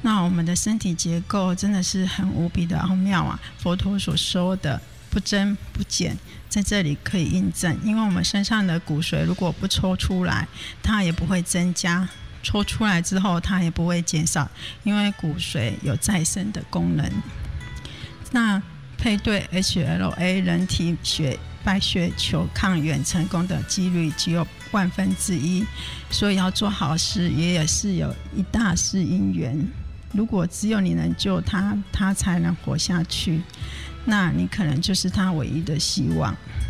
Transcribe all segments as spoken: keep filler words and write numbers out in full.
那我们的身体结构真的是很无比的奥妙啊！佛陀所说的不增不减，在这里可以印证。因为我们身上的骨髓如果不抽出来，它也不会增加；抽出来之后，它也不会减少，因为骨髓有再生的功能。那配对 H L A 人体血白血球抗原成功的几率只有万分之一，所以要做好事也是有一大事因缘。如果只有你能救他，他才能活下去，那你可能就是他唯一的希望。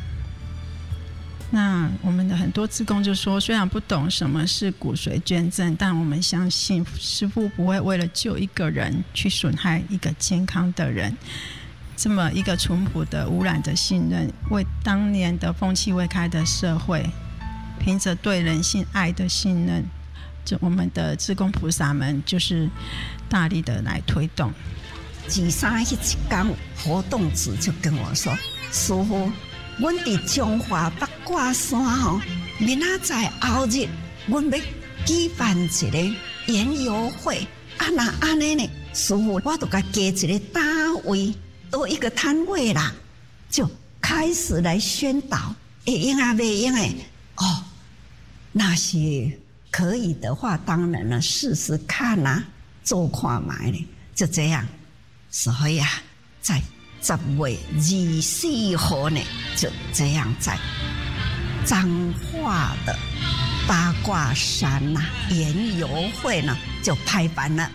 那我们的很多志工就说，虽然不懂什么是骨髓捐赠，但我们相信师父不会为了救一个人去损害一个健康的人。这么一个淳朴的无染的信任，为当年的风气未开的社会，凭着对人性爱的信任，就我们的志工菩萨们就是大力的来推动。 二三一天活动组就跟我说，师父，我伫中华八卦山吼，明仔载后日，我要举办一个研游会，啊那安尼呢，师父，我就甲加一个单位，多一个摊位啦，就开始来宣导，会用啊未用诶，哦，那是可以的话，当然了，试试看啊，做看卖呢，就这样。所以啊，在十月二四号呢，就这样在彰化的八卦山呐、啊、研游会呢就拍板了。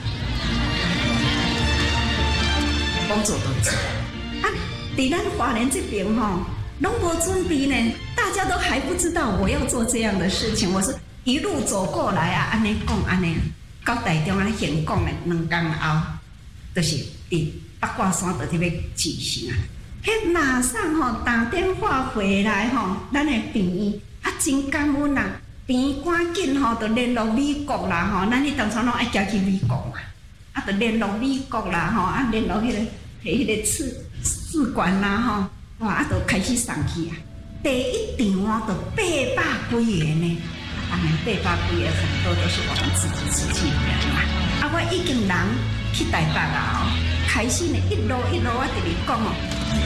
工作都做啊，在咱花莲这边哈，拢无准备呢，大家都还不知道我要做这样的事情。我是一路走过来啊，安尼讲安尼，到台中啊现讲的两天后，就是伫八卦山就特别举行啊。迄马上吼打电话回来吼，咱的病啊真感恩啊，病赶紧吼就联络美国啦吼，咱迄当初拢爱行去美国嘛，啊就联络美国啦吼，啊联络迄、那个迄个使使馆啦吼，哇啊就开始送去啊。第一场哦，就八百几个呢，当然八百几个很多都是我们自己自己人嘛。啊，我已经人去台北啦哦，开始呢一路一路我直直讲哦。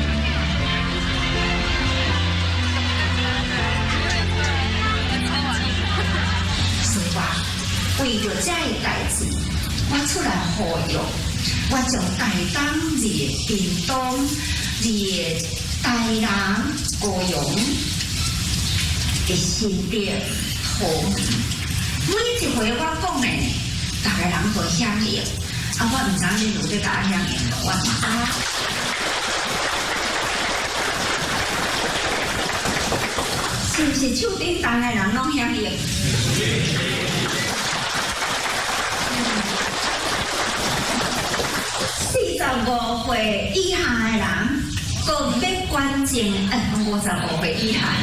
为着这个代志，我出来呼吁，我从台东热屏东热台南高雄的新店好，每一回我讲的，大家人都响应，啊，我唔知你有在大家响应无，我嘛。是不是手顶大家人拢响应？四十五岁以下的人，共要关键，嗯，五十五岁以下，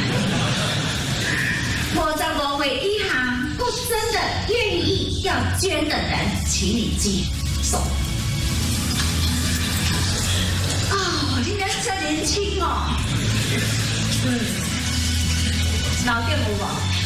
五十五岁以下，不真的愿意要捐的人，请你举手。哦，你们真年轻哦，嗯，脑电有无？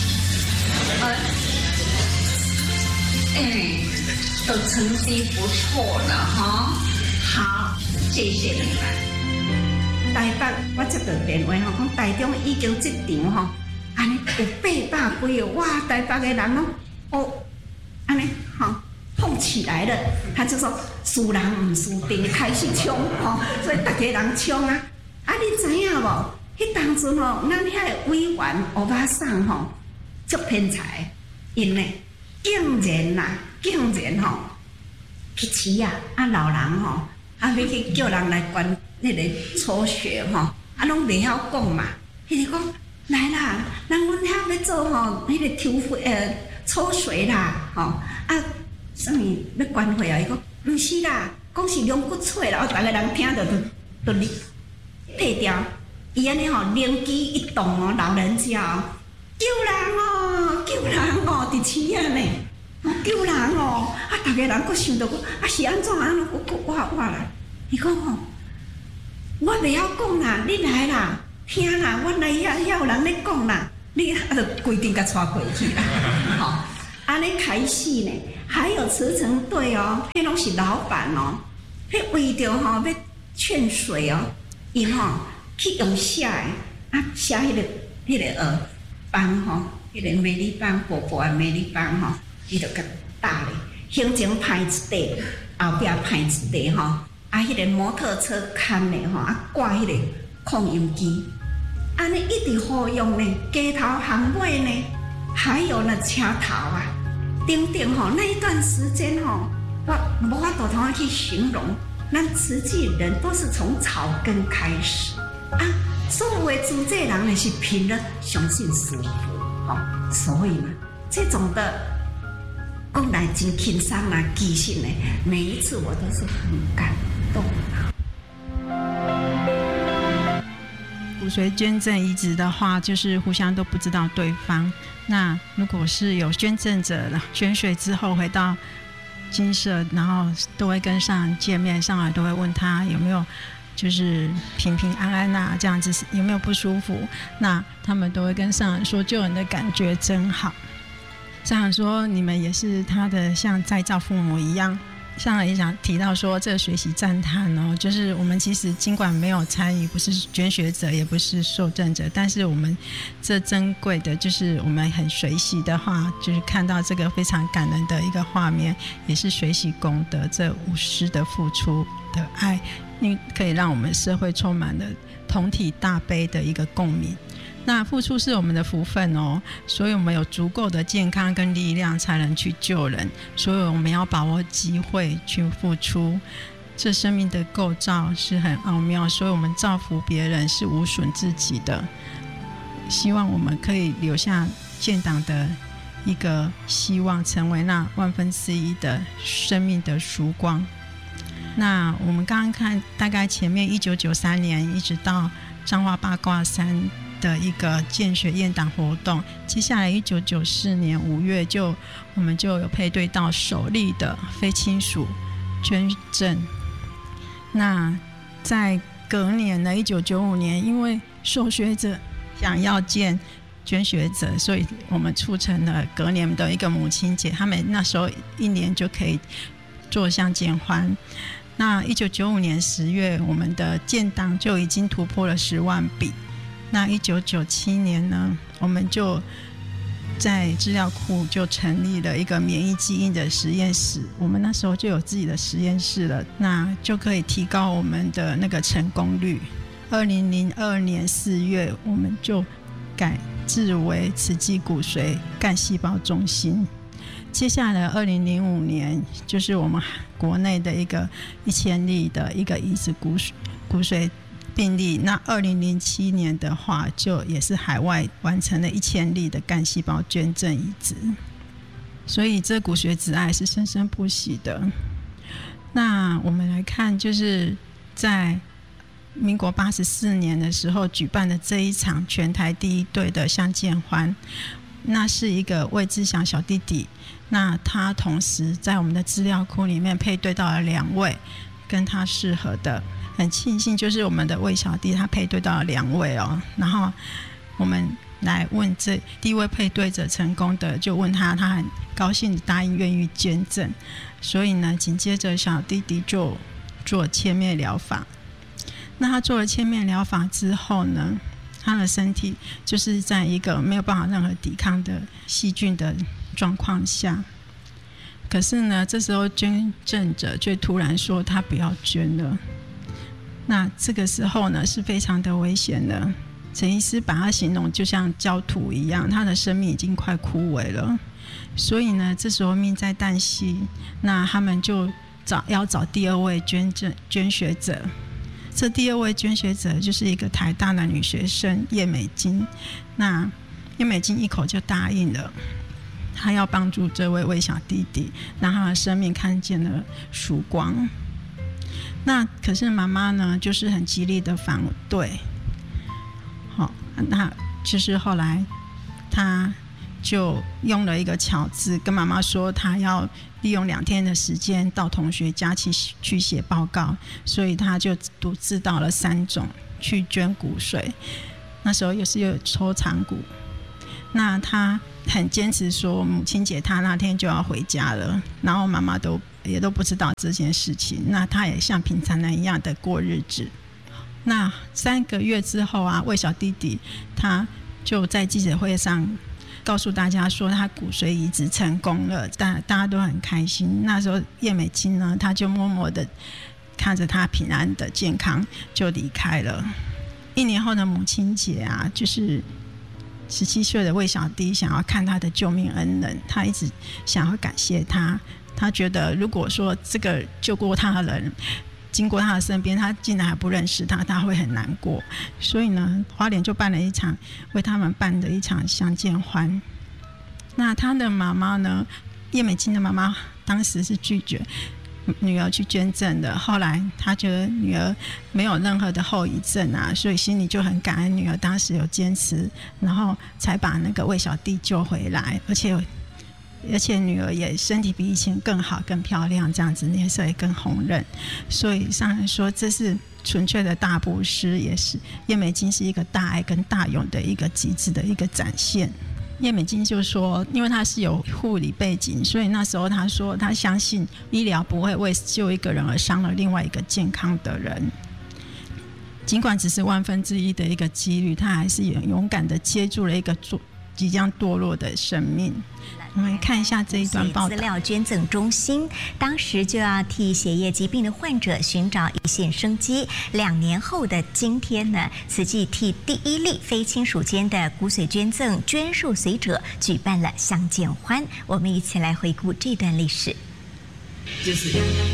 嗯，嗯。都成绩不错了哈，好，谢谢你们。台北我接到电话吼，讲台中已经这场吼，安尼有八百几个，哇，台北的人拢哦，安尼吼碰起来了，他就说输人唔输阵，开始冲吼，所以大家人冲啊。啊，你知影无？迄当阵吼，咱遐个委员欧巴桑吼，足偏财，因为竟然呐。竟然吼去饲啊，啊老人吼，啊要去叫人来捐迄个抽血吼，啊拢袂晓讲嘛。伊就讲来啦，咱阮遐要做吼，迄、那个抽血呃抽血啦，吼啊，啥物要捐血啊？伊讲毋是啦，讲是龙骨髓啦，大家人听着就就退掉。伊安尼吼灵机一动哦，老人家哦，救人哦，救人哦，伫饲啊呢。救人哦！啊，大家人佫想到讲，啊是安怎安怎？我我我啦，伊讲吼，我袂晓讲啦，你来啦，听啦，我来遐遐有人咧讲啦，你啊就规定甲带过去啦，吼，安尼开始呢，还有慈诚队哦，迄拢是老板哦，迄为着吼要劝水哦，因吼去用写的啊写迄、那个迄、那个呃棒吼，迄、那个美丽棒薄薄的美丽棒吼，伊就甲打咧，行前排一块，后壁排一块吼，啊迄、那个摩托车牵咧吼，啊挂迄个扩音机，安尼一直好用呢，街头巷尾呢，还有那车头啊，等等吼，那一段时间吼，我无法度通去形容。咱慈济人都是从草根开始啊，所有的主这人呢是凭了相信师父，哦，所以呢，这种的讲来真轻松啊，其实呢，每一次我都是很感动。 骨髓捐赠移植的话，就是互相都不知道对方。那如果是有捐赠者捐血之后回到精舍，然后都会跟上人见面，上来都会问他有没有就是平平安安啊，这样子有没有不舒服，那他们都会跟上人说救人的感觉真好。上人说你们也是他的像再造父母一样。上人也想提到说这个学习赞叹哦，就是我们其实尽管没有参与，不是捐血者也不是受赠者，但是我们这珍贵的就是我们很随喜的话，就是看到这个非常感人的一个画面，也是随喜功德这无私的付出的爱，可以让我们社会充满了同体大悲的一个共鸣。那付出是我们的福分哦，所以我们有足够的健康跟力量才能去救人，所以我们要把握机会去付出。这生命的构造是很奥妙，所以我们造福别人是无损自己的。希望我们可以留下建党的一个希望，成为那万分之一的生命的曙光。那我们刚刚看大概前面一九九三年一直到彰化八卦山的一个建学验党活动，接下来一九九四年五月就我们就有配对到首例的非亲属捐赠。那在隔年的一九九五年，因为受学者想要见捐血者，所以我们促成了隔年的一个母亲节，他们那时候一年就可以做相见欢。那一九九五年十月，我们的建党就已经突破了十万笔。那一九九七年呢，我们就在资料库就成立了一个免疫基因的实验室，我们那时候就有自己的实验室了，那就可以提高我们的那个成功率。二零零二年四月，我们就改制为慈济骨髓干细胞中心。接下来二零零五年，就是我们国内的一个一千例的一个移植骨髓骨髓病例。那二零零七年的话，就也是海外完成了一千例的干细胞捐赠移植。所以这骨髓之爱是生生不息的。那我们来看，就是在民国八十四年的时候举办的这一场全台第一对的相见欢，那是一个魏志祥小弟弟，那他同时在我们的资料库里面配对到了两位跟他适合的，很庆幸就是我们的魏小弟他配对到了两位哦。然后我们来问这第一位配对者成功的，就问他，他很高兴答应愿意捐赠，所以呢紧接着小弟弟就做切面疗法。那他做了切面疗法之后呢，他的身体就是在一个没有办法任何抵抗的细菌的状况下，可是呢这时候捐赠者却突然说他不要捐了。那这个时候呢是非常的危险的，陈医师把他形容就像焦土一样，他的生命已经快枯萎了。所以呢这时候命在旦夕，那他们就找要找第二位捐赠捐血者。这第二位捐血者就是一个台大的女学生叶美金。那叶美金一口就答应了，她要帮助这位魏小弟弟，让他的生命看见了曙光。那可是妈妈呢就是很极力的反对。好，那就是后来她就用了一个巧字跟妈妈说，她要利用两天的时间到同学家去去写报告，所以他就独自到了三种去捐骨髓。那时候也是有抽肠骨，那他很坚持说母亲节他那天就要回家了，然后妈妈都也都不知道这件事情，那他也像平常人一样的过日子。那三个月之后啊，魏小弟弟他就在记者会上告诉大家说他骨髓移植成功了，大大家都很开心。那时候叶美金呢，他就默默的看着他平安的健康就离开了。一年后的母亲节啊，就是十七岁的魏小弟想要看他的救命恩人，他一直想要感谢他。他觉得如果说这个救过他的人经过他的身边，他竟然还不认识他，他会很难过。所以呢，花莲就办了一场为他们办的一场相见欢。那他的妈妈呢，叶美金的妈妈当时是拒绝女儿去捐赠的，后来他觉得女儿没有任何的后遗症啊，所以心里就很感恩女儿当时有坚持，然后才把那个魏小弟救回来，而且而且女儿也身体比以前更好更漂亮，这样子脸色也更红润。所以上人说这是纯粹的大布施，也是叶美金是一个大爱跟大勇的一个极致的一个展现。叶美金就说，因为他是有护理背景，所以那时候他说他相信医疗不会为救一个人而伤了另外一个健康的人。尽管只是万分之一的一个几率，他还是勇敢的接住了一个即将堕落的生命。我们看一下这一段报道。 资料捐赠中心当时就要替血液疾病的患者寻找一线生机。两年后的今天呢，慈济替第一例非亲属间的骨髓捐赠捐受髓者举办了相见欢。我们一起来回顾这段历史。 就是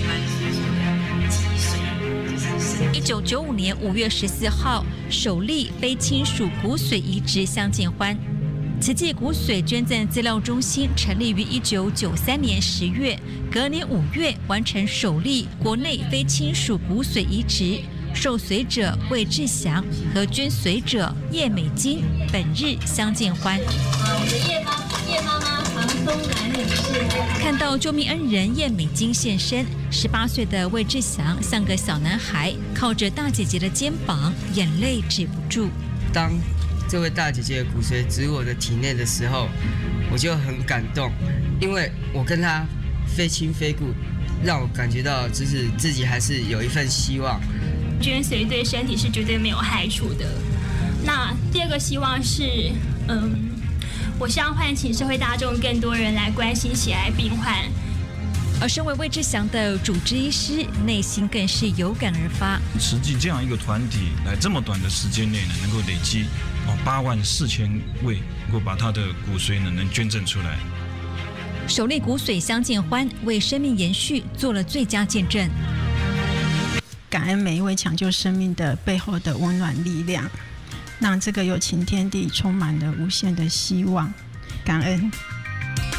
一九九五年五月十四号，首例非亲属骨髓移植相见欢。慈济骨髓捐赠资料中心成立于一九九三年十月，隔年五月完成首例国内非亲属骨髓移植，受髓者魏志祥和捐髓者叶美金本日相见欢。 我们的叶妈叶妈妈黄松兰女士， 看到救命恩人叶美金现身，十八岁的魏志祥像个小男孩，靠着大姐姐的肩膀，眼泪止不住。 当这位大姐姐的骨髓植入我的体内的时候，我就很感动，因为我跟她非亲非故，让我感觉到就是自己还是有一份希望。 捐髓对身体是绝对没有害处的。那第二个希望是，嗯，我希望唤醒社会大众更多人来关心血癌病患。 而身为魏志祥的主治医师，内心更是有感而发。 慈济这样一个团体，来这么短的时间内呢，能够累积哦八万四千位，能够把他的骨髓呢能捐赠出来。 首例骨髓相见欢，为生命延续做了最佳见证。 感恩每一位抢救生命的背后的温暖力量，让这个有情天地充满了无限的希望。感恩。